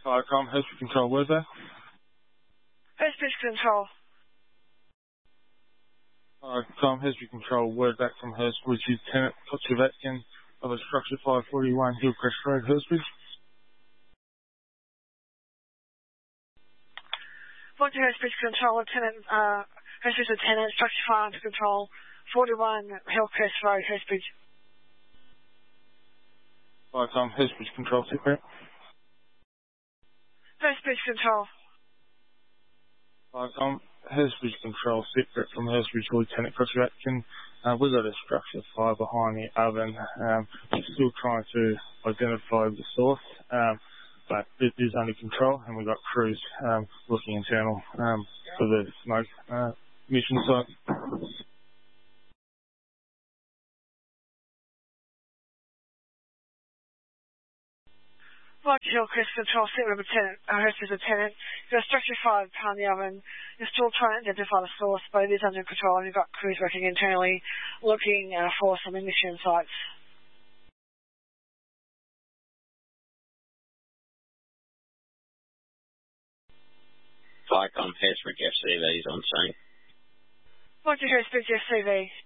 Viacom, Hurstbridge Control, where's that? Hurstbridge Control. Viacom, Hurstbridge Control, where's that from Hurstbridge? Lieutenant Kochevatkin of a structure 541 Hillcrest Road, Hurstbridge. What to Hurstbridge Control, Lieutenant, Hurstbridge Lieutenant, structure 5 Control, 41 Hillcrest Road, Hurstbridge. Viacom, Hurstbridge Control, sit rep. Hurstbridge Control. Viacom, Hurstbridge Control, sit rep from Hurstbridge, Lieutenant Kochevatkin. We've got a structure 5 behind the oven. We're still trying to identify the source, but it is under control, and we've got crews looking internal for the smoke mission site. Roger Hillcrest Control, sit rep Lieutenant, Hurstbridge Lieutenant. You've got structure 5 behind the oven. You're still trying to identify the source, but it is under control, and you've got crews working internally looking for some ignition sites. Viacom, Hurstbridge FCV's on scene. Roger Hurstbridge FCV.